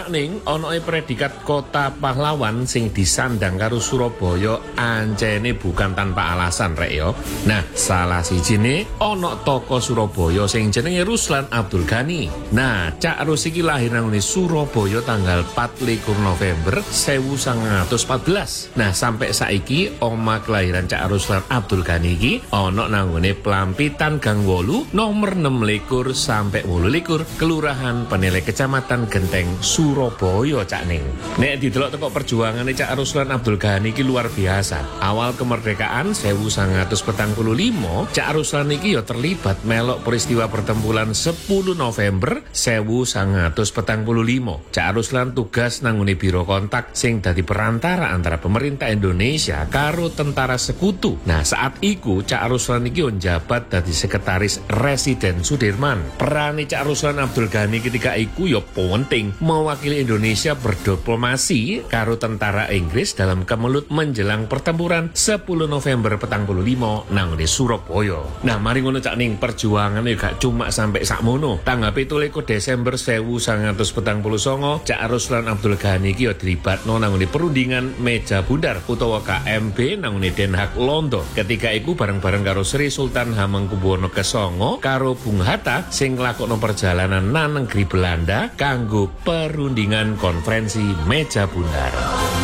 Cak Ning, ana predikat kota pahlawan sing disandang karo Surabaya ancene bukan tanpa alasan rek yo. Nah, salah sijine ana tokoh Surabaya sing jenenge Ruslan Abdul Ghani. Nah, Cak Rus iki lahir nang Surabaya tanggal 24 November 1914. Nah, sampai saiki oma kelahiran Cak Ruslan Abdul Ghani iki ana nang Pelampitan Gang 8 nomor 26 sampai 28 Kelurahan Penele Kecamatan Genteng Surabaya Cak Ning. Nek didelok teko perjuangane Cak Ruslan Abdul Ghani iki luar biasa. Awal kemerdekaan 1945, Cak Ruslan iki ya terlibat melok peristiwa pertempuran 10 November 1945. Cak Ruslan tugas nang biro kontak sing dadi perantara antara pemerintah Indonesia karo tentara sekutu. Nah, saat iku Cak Ruslan iki njabat dadi sekretaris Residen Sudirman. Perane Cak Ruslan Abdul Ghani ketika iku ya penting mewakili Indonesia berdiplomasi karo tentara Inggris dalam kemelut menjelang pertempuran 10 November 45 nang Surabaya. Nah, mari ngono Cak Ning, perjuangannya gak cuma sampai sakmono. Tanggal 17 Desember 1949, Cak Ruslan Abdul Ghani iki ya dilibatno nang perundingan meja bundar utawa KMB nang Den Haag Londo. Ketika iku bareng-bareng karo Sri Sultan Hamengkubuwono ke-9 karo Bung Hatta sing nglakokno perjalanan nang negeri Belanda kanggo perundingan konferensi meja bundar.